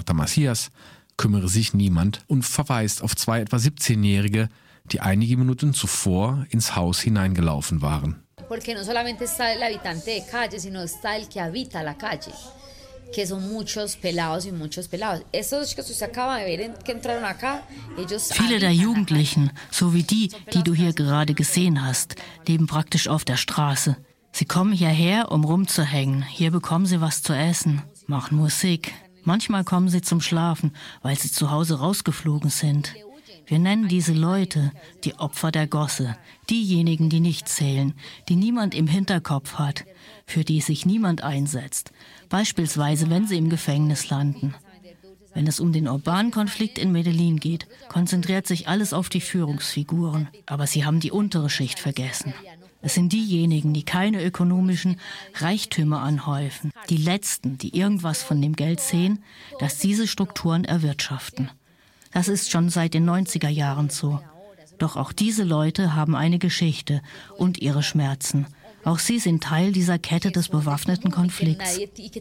Marta Macias, kümmere sich niemand und verweist auf 2 etwa 17-Jährige, die einige Minuten zuvor ins Haus hineingelaufen waren. Porque no solamente está el habitante de calle, sino está el que habita la calle, que son muchos pelados y muchos pelados. Estos que usted acaba de ver que entraron acá, ellos Viele der Jugendlichen, so wie die du hier gerade gesehen hast, leben praktisch auf der Straße. Sie kommen hierher, um rumzuhängen. Hier bekommen sie was zu essen, machen Musik. Manchmal kommen sie zum Schlafen, weil sie zu Hause rausgeflogen sind. Wir nennen diese Leute die Opfer der Gosse, diejenigen, die nicht zählen, die niemand im Hinterkopf hat, für die sich niemand einsetzt, beispielsweise wenn sie im Gefängnis landen. Wenn es um den urbanen Konflikt in Medellin geht, konzentriert sich alles auf die Führungsfiguren, aber sie haben die untere Schicht vergessen. Es sind diejenigen, die keine ökonomischen Reichtümer anhäufen, die Letzten, die irgendwas von dem Geld sehen, das diese Strukturen erwirtschaften. Das ist schon seit den 90er Jahren so. Doch auch diese Leute haben eine Geschichte und ihre Schmerzen. Auch sie sind Teil dieser Kette des bewaffneten Konflikts.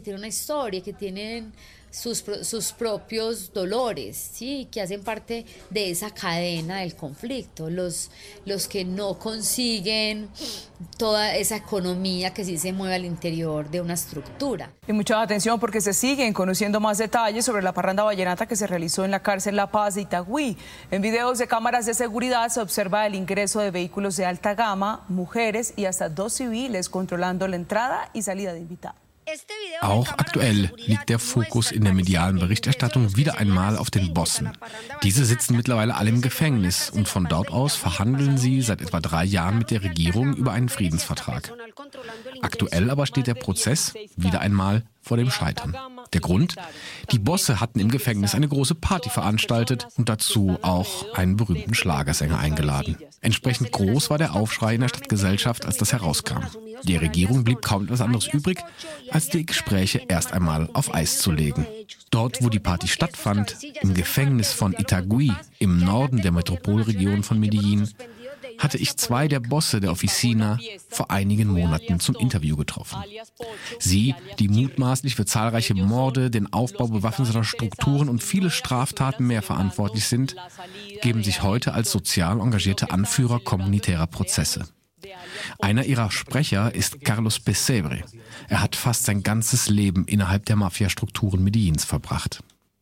Sus propios dolores, ¿sí? Que hacen parte de esa cadena del conflicto, los que no consiguen toda esa economía que sí se mueve al interior de una estructura. Y mucha atención porque se siguen conociendo más detalles sobre la parranda vallenata que se realizó en la cárcel La Paz de Itagüí. En videos de cámaras de seguridad se observa el ingreso de vehículos de alta gama, mujeres y hasta 2 civiles controlando la entrada y salida de invitados. Auch aktuell liegt der Fokus in der medialen Berichterstattung wieder einmal auf den Bossen. Diese sitzen mittlerweile alle im Gefängnis und von dort aus verhandeln sie seit etwa 3 Jahren mit der Regierung über einen Friedensvertrag. Aktuell aber steht der Prozess wieder einmal vor dem Scheitern. Der Grund? Die Bosse hatten im Gefängnis eine große Party veranstaltet und dazu auch einen berühmten Schlagersänger eingeladen. Entsprechend groß war der Aufschrei in der Stadtgesellschaft, als das herauskam. Der Regierung blieb kaum etwas anderes übrig, als die Gespräche erst einmal auf Eis zu legen. Dort, wo die Party stattfand, im Gefängnis von Itagüí, im Norden der Metropolregion von Medellin, hatte ich 2 der Bosse der Oficina vor einigen Monaten zum Interview getroffen. Sie, die mutmaßlich für zahlreiche Morde, den Aufbau bewaffneter Strukturen und viele Straftaten mehr verantwortlich sind, geben sich heute als sozial engagierte Anführer kommunitärer Prozesse. Einer ihrer Sprecher ist Carlos Pesebre. Er hat fast sein ganzes Leben innerhalb der Mafiastrukturen Medellins verbracht.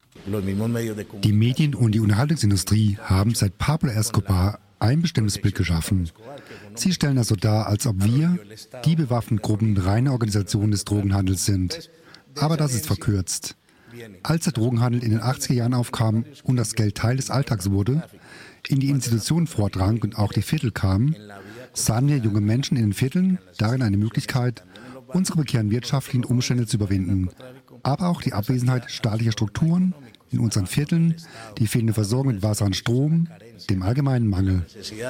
Die Medien und die Unterhaltungsindustrie haben seit Pablo Escobar ein bestimmtes Bild geschaffen. Sie stellen das so dar, als ob wir, die bewaffneten Gruppen, reine Organisationen des Drogenhandels sind. Aber das ist verkürzt. Als der Drogenhandel in den 80er Jahren aufkam und das Geld Teil des Alltags wurde, in die Institutionen vordrang und auch die Viertel kamen, sahen wir junge Menschen in den Vierteln darin eine Möglichkeit, unsere prekären wirtschaftlichen Umstände zu überwinden, aber auch die Abwesenheit staatlicher Strukturen in unseren Vierteln, die fehlende Versorgung mit Wasser und Strom, dem allgemeinen Mangel.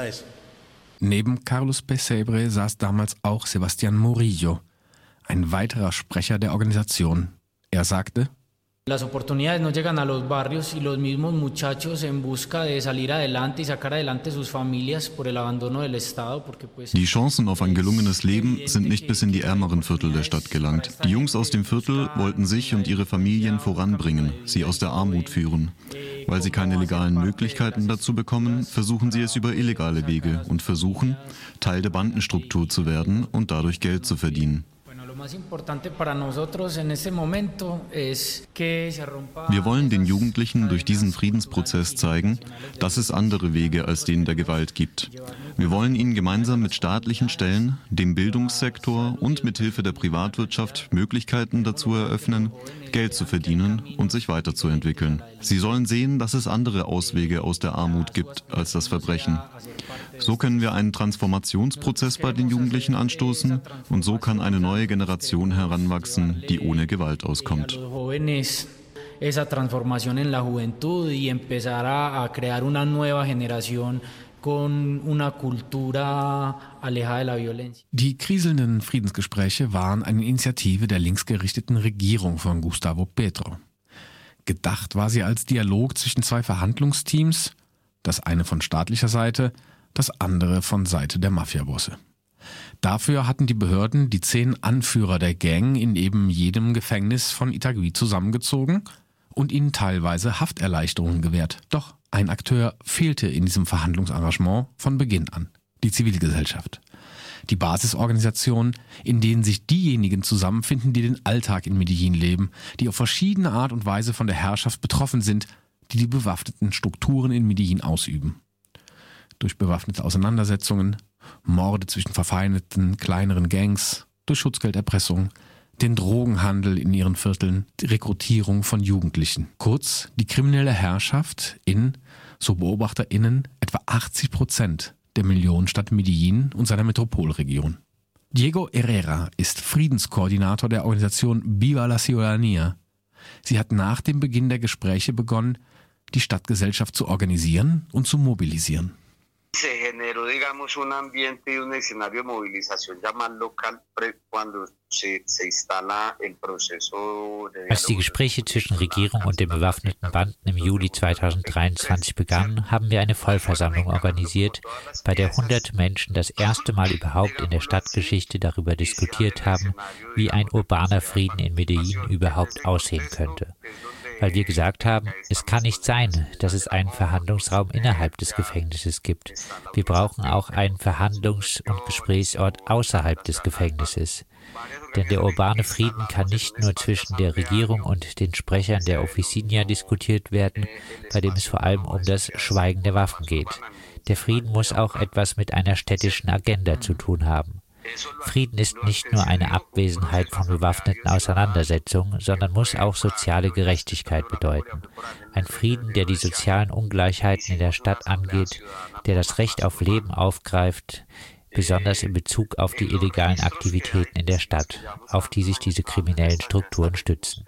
Neben Carlos Pesebre saß damals auch Sebastián Murillo, ein weiterer Sprecher der Organisation. Er sagte: Las oportunidades no llegan a los barrios y los mismos muchachos en busca de salir adelante y sacar adelante sus familias por el abandono del Estado. Die Chancen auf ein gelungenes Leben sind nicht bis in die ärmeren Viertel der Stadt gelangt. Die Jungs aus dem Viertel wollten sich und ihre Familien voranbringen, sie aus der Armut führen. Weil sie keine legalen Möglichkeiten dazu bekommen, versuchen sie es über illegale Wege und versuchen, Teil der Bandenstruktur zu werden und dadurch Geld zu verdienen. Wir wollen den Jugendlichen durch diesen Friedensprozess zeigen, dass es andere Wege als den der Gewalt gibt. Wir wollen ihnen gemeinsam mit staatlichen Stellen, dem Bildungssektor und mit Hilfe der Privatwirtschaft Möglichkeiten dazu eröffnen, Geld zu verdienen und sich weiterzuentwickeln. Sie sollen sehen, dass es andere Auswege aus der Armut gibt als das Verbrechen. So können wir einen Transformationsprozess bei den Jugendlichen anstoßen und so kann eine neue Generation heranwachsen, die ohne Gewalt auskommt. Esa transformación en la juventud y empezar a crear una nueva generación con una cultura alejada de la violencia. Die kriselnden Friedensgespräche waren eine Initiative der linksgerichteten Regierung von Gustavo Petro. Gedacht war sie als Dialog zwischen 2 Verhandlungsteams, das eine von staatlicher Seite, das andere von Seite der Mafiabosse. Dafür hatten die Behörden die 10 Anführer der Gang in eben jedem Gefängnis von Itagüí zusammengezogen und ihnen teilweise Hafterleichterungen gewährt. Doch ein Akteur fehlte in diesem Verhandlungsarrangement von Beginn an: die Zivilgesellschaft. Die Basisorganisationen, in denen sich diejenigen zusammenfinden, die den Alltag in Medellin leben, die auf verschiedene Art und Weise von der Herrschaft betroffen sind, die die bewaffneten Strukturen in Medellin ausüben. Durch bewaffnete Auseinandersetzungen, Morde zwischen verfeindeten kleineren Gangs, durch Schutzgelderpressung, den Drogenhandel in ihren Vierteln, die Rekrutierung von Jugendlichen. Kurz, die kriminelle Herrschaft in, so BeobachterInnen, etwa 80% der Millionenstadt Medellin und seiner Metropolregion. Diego Herrera ist Friedenskoordinator der Organisation Viva la Ciudadanía. Sie hat nach dem Beginn der Gespräche begonnen, die Stadtgesellschaft zu organisieren und zu mobilisieren. Se generó, digamos, un ambiente y un escenario de movilización ya más local cuando se instala el proceso de. Als die Gespräche zwischen Regierung und den bewaffneten Banden im Juli 2023 begannen, haben wir eine Vollversammlung organisiert, bei der hunderte Menschen das erste Mal überhaupt in der Stadtgeschichte darüber diskutiert haben, wie ein urbaner Frieden in Medellin überhaupt aussehen könnte. Weil wir gesagt haben, es kann nicht sein, dass es einen Verhandlungsraum innerhalb des Gefängnisses gibt. Wir brauchen auch einen Verhandlungs- und Gesprächsort außerhalb des Gefängnisses. Denn der urbane Frieden kann nicht nur zwischen der Regierung und den Sprechern der Oficina diskutiert werden, bei dem es vor allem um das Schweigen der Waffen geht. Der Frieden muss auch etwas mit einer städtischen Agenda zu tun haben. Frieden ist nicht nur eine Abwesenheit von bewaffneten Auseinandersetzungen, sondern muss auch soziale Gerechtigkeit bedeuten. Ein Frieden, der die sozialen Ungleichheiten in der Stadt angeht, der das Recht auf Leben aufgreift, besonders in Bezug auf die illegalen Aktivitäten in der Stadt, auf die sich diese kriminellen Strukturen stützen.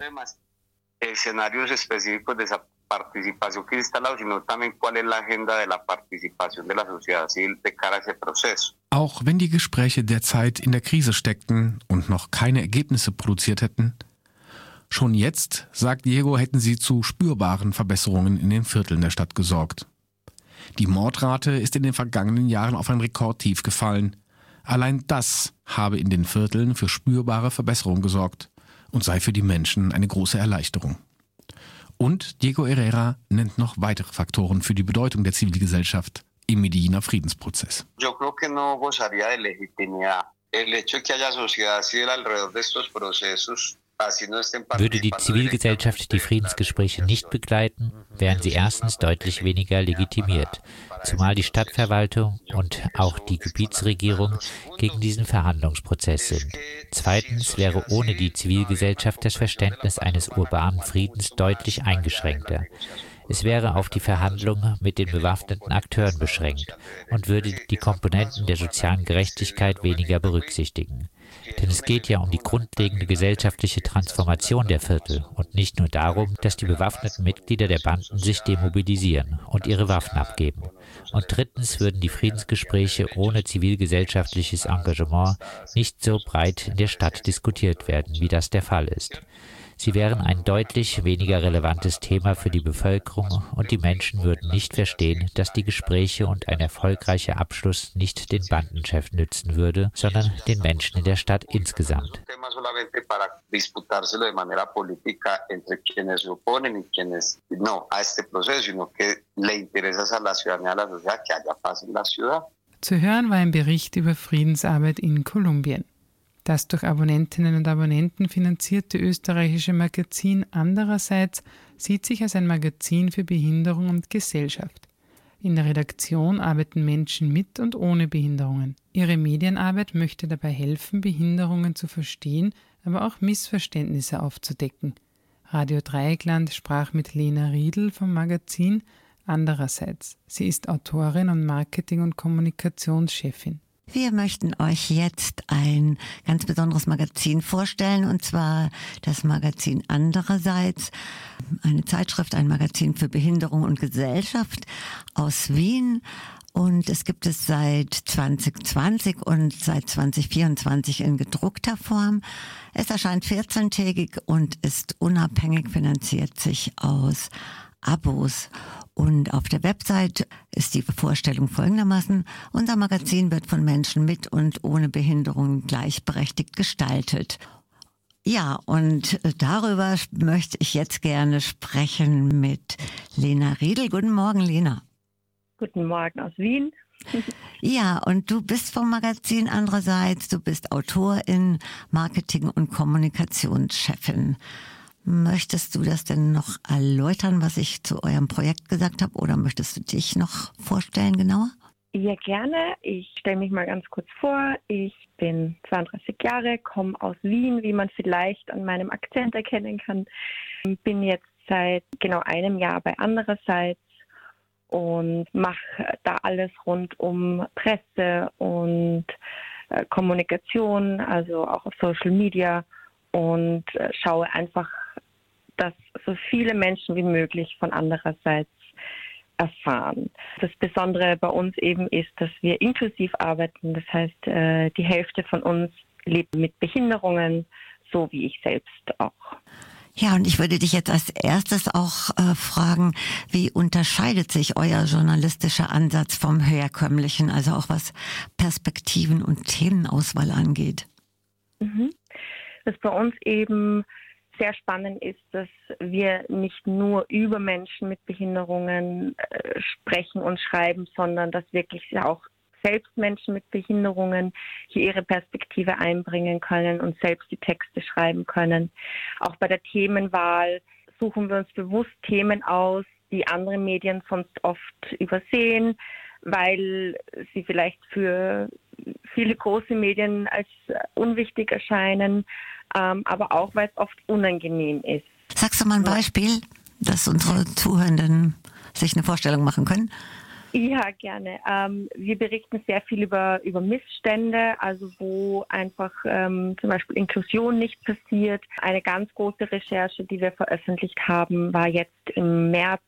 Participación que instalado, sino también cuál es la agenda de la participación de la sociedad civil de cara a ese proceso. Auch wenn die Gespräche derzeit in der Krise steckten und noch keine Ergebnisse produziert hätten, schon jetzt, sagt Diego, hätten sie zu spürbaren Verbesserungen in den Vierteln der Stadt gesorgt. Die Mordrate ist in den vergangenen Jahren auf ein Rekordtief gefallen. Allein das habe in den Vierteln für spürbare Verbesserungen gesorgt und sei für die Menschen eine große Erleichterung. Und Diego Herrera nennt noch weitere Faktoren für die Bedeutung der Zivilgesellschaft im Medelliner Friedensprozess. Yo creo que no gozaría de legitimidad. El hecho de que haya sociedad civil alrededor de estos procesos. Würde die Zivilgesellschaft die Friedensgespräche nicht begleiten, wären sie erstens deutlich weniger legitimiert, zumal die Stadtverwaltung und auch die Gebietsregierung gegen diesen Verhandlungsprozess sind. Zweitens wäre ohne die Zivilgesellschaft das Verständnis eines urbanen Friedens deutlich eingeschränkter. Es wäre auf die Verhandlungen mit den bewaffneten Akteuren beschränkt und würde die Komponenten der sozialen Gerechtigkeit weniger berücksichtigen. Denn es geht ja um die grundlegende gesellschaftliche Transformation der Viertel und nicht nur darum, dass die bewaffneten Mitglieder der Banden sich demobilisieren und ihre Waffen abgeben. Und drittens würden die Friedensgespräche ohne zivilgesellschaftliches Engagement nicht so breit in der Stadt diskutiert werden, wie das der Fall ist. Sie wären ein deutlich weniger relevantes Thema für die Bevölkerung und die Menschen würden nicht verstehen, dass die Gespräche und ein erfolgreicher Abschluss nicht den Bandenchef nützen würde, sondern den Menschen in der Stadt insgesamt. Zu hören war ein Bericht über Friedensarbeit in Kolumbien. Das durch Abonnentinnen und Abonnenten finanzierte österreichische Magazin andererseits sieht sich als ein Magazin für Behinderung und Gesellschaft. In der Redaktion arbeiten Menschen mit und ohne Behinderungen. Ihre Medienarbeit möchte dabei helfen, Behinderungen zu verstehen, aber auch Missverständnisse aufzudecken. Radio Dreieckland sprach mit Lena Riedl vom Magazin andererseits. Sie ist Autorin und Marketing- und Kommunikationschefin. Wir möchten euch jetzt ein ganz besonderes Magazin vorstellen, und zwar das Magazin Andererseits, eine Zeitschrift, ein Magazin für Behinderung und Gesellschaft aus Wien. Und es gibt es seit 2020 und seit 2024 in gedruckter Form. Es erscheint 14-tägig und ist unabhängig, finanziert sich aus Abos. Und auf der Website ist die Vorstellung folgendermaßen: Unser Magazin wird von Menschen mit und ohne Behinderung gleichberechtigt gestaltet. Ja, und darüber möchte ich jetzt gerne sprechen mit Lena Riedel. Guten Morgen, Lena. Guten Morgen aus Wien. Ja, und du bist vom Magazin andererseits, du bist Autorin, Marketing- und Kommunikationschefin. Möchtest du das denn noch erläutern, was ich zu eurem Projekt gesagt habe, oder möchtest du dich noch vorstellen genauer? Ja, gerne. Ich stelle mich mal ganz kurz vor. Ich bin 32 Jahre, komme aus Wien, wie man vielleicht an meinem Akzent erkennen kann. Bin jetzt seit genau einem Jahr bei andererseits und mache da alles rund um Presse und Kommunikation, also auch auf Social Media, und schaue einfach, dass so viele Menschen wie möglich von andererseits erfahren. Das Besondere bei uns eben ist, dass wir inklusiv arbeiten. Das heißt, die Hälfte von uns lebt mit Behinderungen, so wie ich selbst auch. Ja, und ich würde dich jetzt als erstes auch fragen, wie unterscheidet sich euer journalistischer Ansatz vom herkömmlichen, also auch was Perspektiven und Themenauswahl angeht? Was bei uns eben sehr spannend ist, dass wir nicht nur über Menschen mit Behinderungen sprechen und schreiben, sondern dass wirklich auch selbst Menschen mit Behinderungen hier ihre Perspektive einbringen können und selbst die Texte schreiben können. Auch bei der Themenwahl suchen wir uns bewusst Themen aus, die andere Medien sonst oft übersehen, weil sie vielleicht für viele große Medien als unwichtig erscheinen, aber auch, weil es oft unangenehm ist. Sagst du mal ein Beispiel, dass unsere Zuhörenden sich eine Vorstellung machen können? Ja, gerne. Wir berichten sehr viel über Missstände, also wo einfach zum Beispiel Inklusion nicht passiert. Eine ganz große Recherche, die wir veröffentlicht haben, war jetzt im März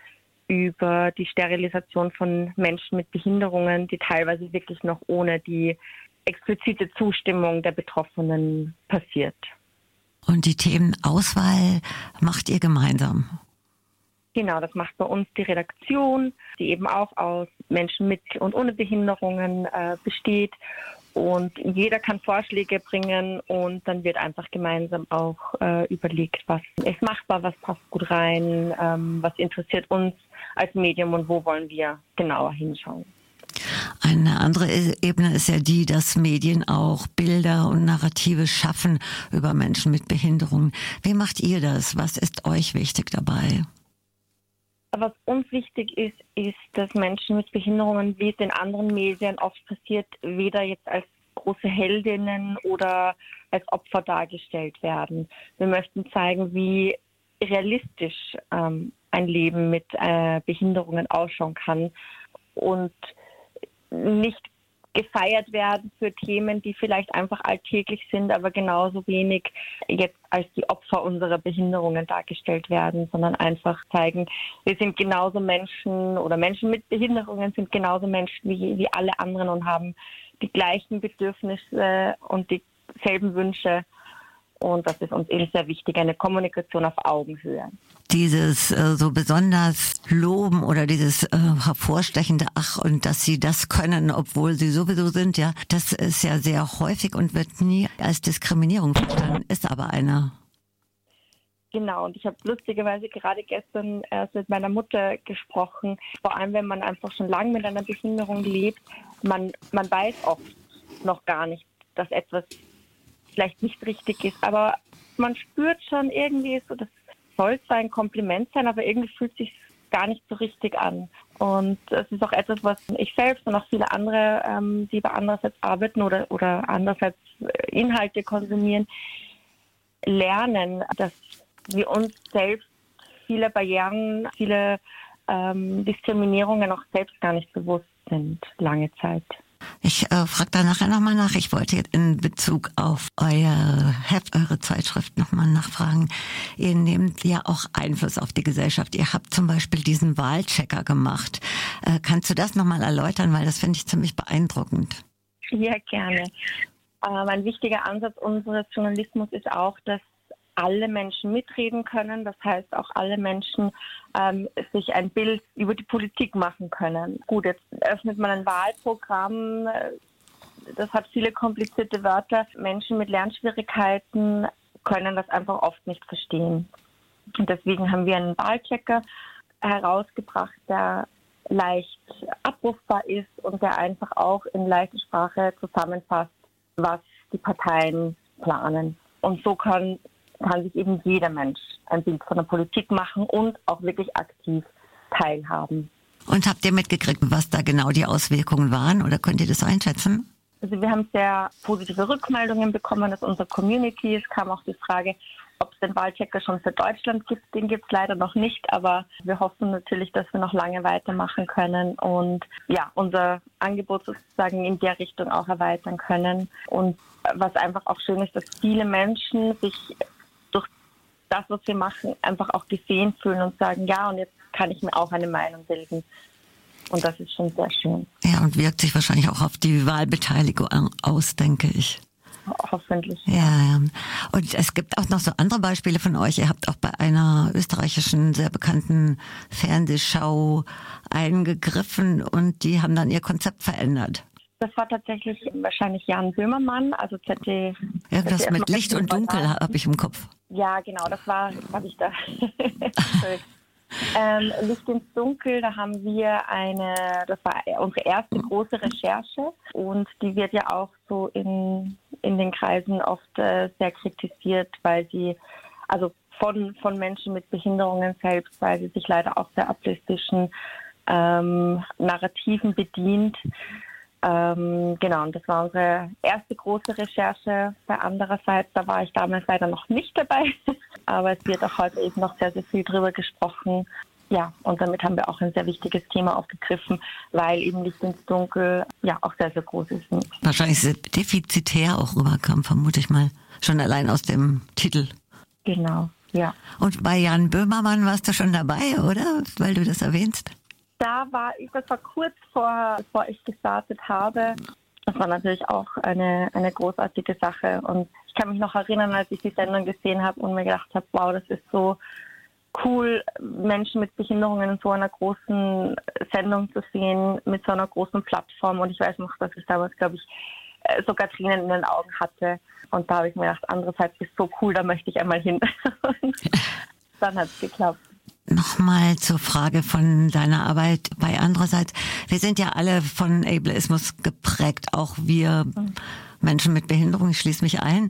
über die Sterilisation von Menschen mit Behinderungen, die teilweise wirklich noch ohne die explizite Zustimmung der Betroffenen passiert. Und die Themenauswahl macht ihr gemeinsam? Genau, das macht bei uns die Redaktion, die eben auch aus Menschen mit und ohne Behinderungen besteht. Und jeder kann Vorschläge bringen und dann wird einfach gemeinsam auch überlegt, was ist machbar, was passt gut rein, was interessiert uns als Medium und wo wollen wir genauer hinschauen. Eine andere Ebene ist ja die, dass Medien auch Bilder und Narrative schaffen über Menschen mit Behinderungen. Wie macht ihr das? Was ist euch wichtig dabei? Was uns wichtig ist, ist, dass Menschen mit Behinderungen, wie es in anderen Medien oft passiert, weder jetzt als große Heldinnen oder als Opfer dargestellt werden. Wir möchten zeigen, wie realistisch ein Leben mit Behinderungen ausschauen kann und nicht gefeiert werden für Themen, die vielleicht einfach alltäglich sind, aber genauso wenig jetzt als die Opfer unserer Behinderungen dargestellt werden, sondern einfach zeigen, wir sind genauso Menschen oder Menschen mit Behinderungen sind genauso Menschen wie alle anderen und haben die gleichen Bedürfnisse und dieselben Wünsche. Und das ist uns eben sehr wichtig, eine Kommunikation auf Augenhöhe. Dieses so besonders Loben oder dieses hervorstechende Ach und dass sie das können, obwohl sie sowieso sind, ja, das ist ja sehr häufig und wird nie als Diskriminierung verstanden, ist aber eine. Genau, und ich habe lustigerweise gerade gestern erst mit meiner Mutter gesprochen, vor allem wenn man einfach schon lange mit einer Behinderung lebt, man weiß oft noch gar nicht, dass etwas vielleicht nicht richtig ist, aber man spürt schon irgendwie so, das soll zwar ein Kompliment sein, aber irgendwie fühlt es sich gar nicht so richtig an. Und das ist auch etwas, was ich selbst und auch viele andere, die bei andererseits arbeiten oder andererseits Inhalte konsumieren, lernen, dass wir uns selbst viele Barrieren, viele Diskriminierungen auch selbst gar nicht bewusst sind, lange Zeit. Ich frage da nachher nochmal nach. Ich wollte jetzt in Bezug auf euer Heft, eure Zeitschrift nochmal nachfragen. Ihr nehmt ja auch Einfluss auf die Gesellschaft. Ihr habt zum Beispiel diesen Wahlchecker gemacht. Kannst du das nochmal erläutern? Weil das finde ich ziemlich beeindruckend. Ja, gerne. Ein wichtiger Ansatz unseres Journalismus ist auch, dass alle Menschen mitreden können. Das heißt, auch alle Menschen sich ein Bild über die Politik machen können. Gut, jetzt öffnet man ein Wahlprogramm. Das hat viele komplizierte Wörter. Menschen mit Lernschwierigkeiten können das einfach oft nicht verstehen. Und deswegen haben wir einen Wahlchecker herausgebracht, der leicht abrufbar ist und der einfach auch in leichter Sprache zusammenfasst, was die Parteien planen. Und so kann sich eben jeder Mensch ein Bild von der Politik machen und auch wirklich aktiv teilhaben. Und habt ihr mitgekriegt, was da genau die Auswirkungen waren, oder könnt ihr das einschätzen? Also wir haben sehr positive Rückmeldungen bekommen aus unserer Community. Es kam auch die Frage, ob es den Wahlchecker schon für Deutschland gibt. Den gibt es leider noch nicht, aber wir hoffen natürlich, dass wir noch lange weitermachen können und ja, unser Angebot sozusagen in der Richtung auch erweitern können. Und was einfach auch schön ist, dass viele Menschen sich durch das, was wir machen, einfach auch gesehen fühlen und sagen, ja, und jetzt kann ich mir auch eine Meinung bilden. Und das ist schon sehr schön. Ja, und wirkt sich wahrscheinlich auch auf die Wahlbeteiligung aus, denke ich. Hoffentlich. Ja. Und es gibt auch noch so andere Beispiele von euch. Ihr habt auch bei einer österreichischen, sehr bekannten Fernsehshow eingegriffen und die haben dann ihr Konzept verändert. Das war tatsächlich wahrscheinlich Jan Böhmermann, also ZDF. Irgendwas mit Licht und Dunkel habe ich im Kopf. Ja, genau, das habe ich da. Licht ins Dunkel, da haben wir das war unsere erste große Recherche und die wird ja auch so in den Kreisen oft sehr kritisiert, weil sie, also von Menschen mit Behinderungen selbst, weil sie sich leider auch sehr ablistischen Narrativen bedient. Genau, und das war unsere erste große Recherche. Bei andererseits, da war ich damals leider noch nicht dabei, aber es wird auch heute eben noch sehr, sehr viel drüber gesprochen. Ja, und damit haben wir auch ein sehr wichtiges Thema aufgegriffen, weil eben Licht ins Dunkel ja auch sehr, sehr groß ist. Wahrscheinlich sehr defizitär auch rüberkam, vermute ich mal, schon allein aus dem Titel. Genau, ja. Und bei Jan Böhmermann warst du schon dabei, oder? Weil du das erwähnst. Das war kurz bevor ich gestartet habe. Das war natürlich auch eine großartige Sache. Und ich kann mich noch erinnern, als ich die Sendung gesehen habe und mir gedacht habe, wow, das ist so cool, Menschen mit Behinderungen in so einer großen Sendung zu sehen, mit so einer großen Plattform. Und ich weiß noch, dass ich damals, glaube ich, sogar Tränen in den Augen hatte. Und da habe ich mir gedacht, andererseits ist so cool, da möchte ich einmal hin. Und dann hat es geklappt. Nochmal zur Frage von deiner Arbeit bei andererseits. Wir sind ja alle von Ableismus geprägt, auch wir Menschen mit Behinderung, ich schließe mich ein.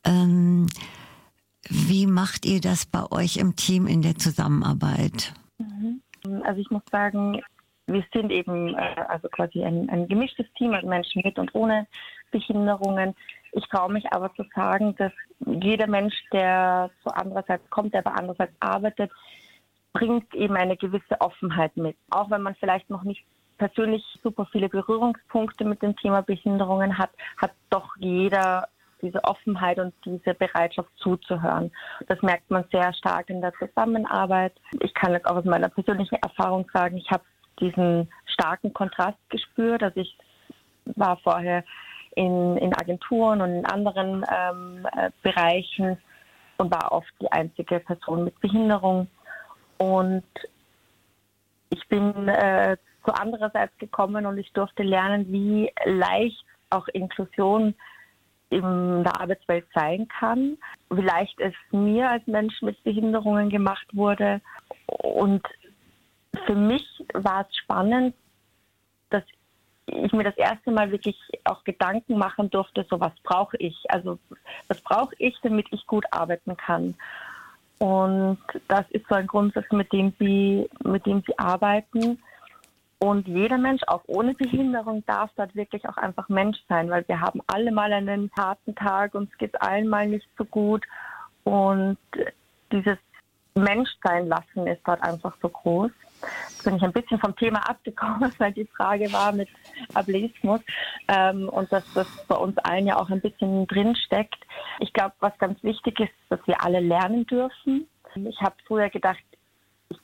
Wie macht ihr das bei euch im Team in der Zusammenarbeit? Also ich muss sagen, wir sind eben also quasi ein gemischtes Team mit Menschen mit und ohne Behinderungen. Ich traue mich aber zu sagen, dass jeder Mensch, der zu andererseits kommt, der bei andererseits arbeitet, bringt eben eine gewisse Offenheit mit. Auch wenn man vielleicht noch nicht persönlich super viele Berührungspunkte mit dem Thema Behinderungen hat doch jeder diese Offenheit und diese Bereitschaft zuzuhören. Das merkt man sehr stark in der Zusammenarbeit. Ich kann jetzt auch aus meiner persönlichen Erfahrung sagen, ich habe diesen starken Kontrast gespürt. Also ich war vorher in Agenturen und in anderen Bereichen und war oft die einzige Person mit Behinderung. Und ich bin zu andererseits gekommen und ich durfte lernen, wie leicht auch Inklusion in der Arbeitswelt sein kann, wie leicht es mir als Mensch mit Behinderungen gemacht wurde. Und für mich war es spannend, dass ich mir das erste Mal wirklich auch Gedanken machen durfte, so was brauche ich? Also was brauche ich, damit ich gut arbeiten kann? Und das ist so ein Grundsatz, mit dem sie arbeiten. Und jeder Mensch, auch ohne Behinderung, darf dort wirklich auch einfach Mensch sein, weil wir haben alle mal einen harten Tag, uns geht es allen mal nicht so gut. Und dieses Menschsein lassen ist dort einfach so groß. Jetzt bin ich ein bisschen vom Thema abgekommen, weil die Frage war mit Ableismus und dass das bei uns allen ja auch ein bisschen drin steckt. Ich glaube, was ganz wichtig ist, dass wir alle lernen dürfen. Ich habe früher gedacht, ich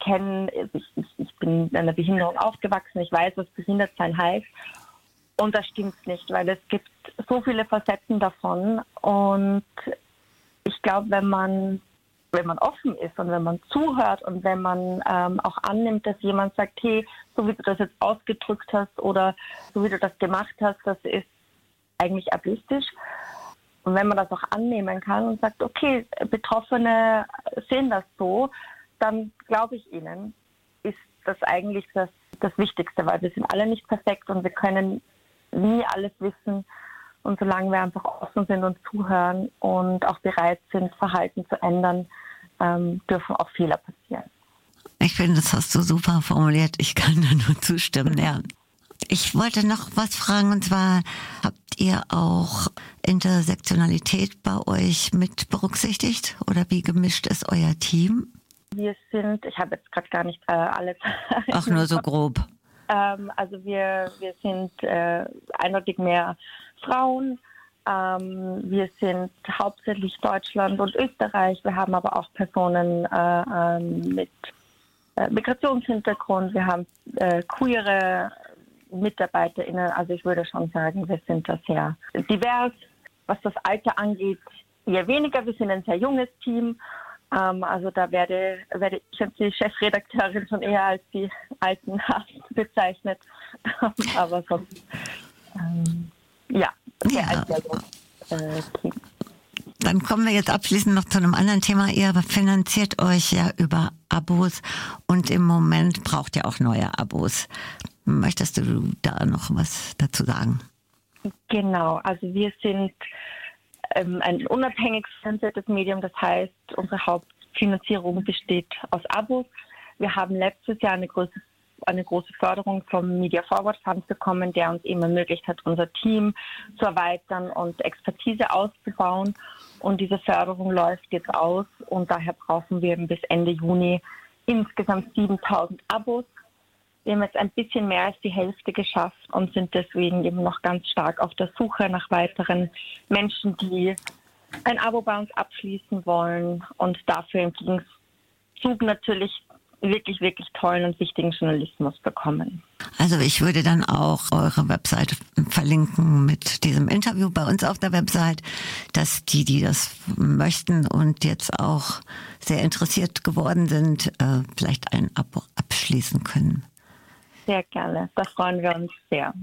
bin in einer Behinderung aufgewachsen, ich weiß, was Behindertsein heißt. Und das stimmt nicht, weil es gibt so viele Facetten davon. Und ich glaube, wenn man offen ist und wenn man zuhört und wenn man auch annimmt, dass jemand sagt, hey, so wie du das jetzt ausgedrückt hast oder so wie du das gemacht hast, das ist eigentlich ableistisch, Und wenn man das auch annehmen kann und sagt, okay, Betroffene sehen das so, dann glaube ich ihnen, ist das eigentlich das Wichtigste, weil wir sind alle nicht perfekt und wir können nie alles wissen. Und solange wir einfach offen sind und zuhören und auch bereit sind, Verhalten zu ändern, dürfen auch Fehler passieren. Ich finde, das hast du super formuliert. Ich kann da nur zustimmen, ja. Ich wollte noch was fragen, und zwar, habt ihr auch Intersektionalität bei euch mit berücksichtigt oder wie gemischt ist euer Team? Wir sind, ich habe jetzt gerade gar nicht alle Zahlen. Ach, nur so grob. Also wir sind eindeutig mehr Frauen. Wir sind hauptsächlich Deutschland und Österreich. Wir haben aber auch Personen mit Migrationshintergrund. Wir haben queere MitarbeiterInnen. Also ich würde schon sagen, wir sind da sehr divers. Was das Alter angeht, eher weniger. Wir sind ein sehr junges Team. Also da werde ich als die Chefredakteurin schon eher als die alten Hasen bezeichnet. Aber sonst, sehr Team. Dann kommen wir jetzt abschließend noch zu einem anderen Thema. Ihr finanziert euch ja über Abos und im Moment braucht ihr auch neue Abos. Möchtest du da noch was dazu sagen? Genau, also wir sind ein unabhängig finanziertes Medium, das heißt, unsere Hauptfinanzierung besteht aus Abos. Wir haben letztes Jahr eine große Förderung vom Media Forward Fund bekommen, der uns eben ermöglicht hat, unser Team zu erweitern und Expertise auszubauen. Und diese Förderung läuft jetzt aus und daher brauchen wir bis Ende Juni insgesamt 7.000 Abos. Wir haben jetzt ein bisschen mehr als die Hälfte geschafft und sind deswegen eben noch ganz stark auf der Suche nach weiteren Menschen, die ein Abo bei uns abschließen wollen und dafür im Gegenzug natürlich wirklich, wirklich tollen und wichtigen Journalismus bekommen. Also ich würde dann auch eure Website verlinken mit diesem Interview bei uns auf der Website, dass die das möchten und jetzt auch sehr interessiert geworden sind, vielleicht ein Abo abschließen können. Sehr gerne, da freuen wir uns sehr.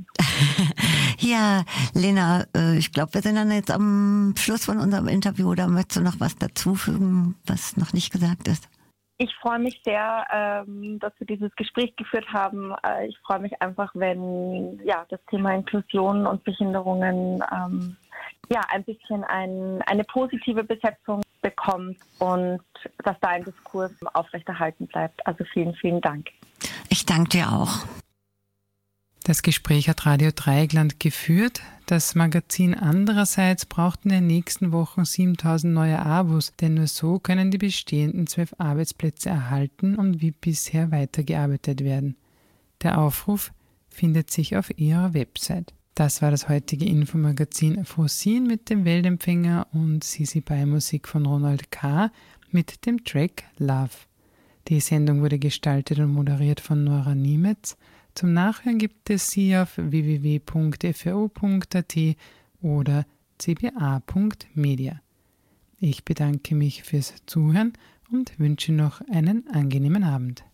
Ja, Lena, ich glaube, wir sind dann jetzt am Schluss von unserem Interview. Oder möchtest du noch was dazufügen, was noch nicht gesagt ist? Ich freue mich sehr, dass wir dieses Gespräch geführt haben. Ich freue mich einfach, wenn das Thema Inklusion und Behinderungen ein bisschen eine positive Besetzung bekommt und dass da ein Diskurs aufrechterhalten bleibt. Also vielen, vielen Dank. Ich danke dir auch. Das Gespräch hat Radio Dreieckland geführt. Das Magazin andererseits braucht in den nächsten Wochen 7.000 neue Abos, denn nur so können die bestehenden 12 Arbeitsplätze erhalten und wie bisher weitergearbeitet werden. Der Aufruf findet sich auf ihrer Website. Das war das heutige Infomagazin Frosin mit dem Weltempfänger und Sisi Bei Musik von Ronald K. mit dem Track Love. Die Sendung wurde gestaltet und moderiert von Nora Niemetz. Zum Nachhören gibt es sie auf www.fro.at oder cba.media. Ich bedanke mich fürs Zuhören und wünsche noch einen angenehmen Abend.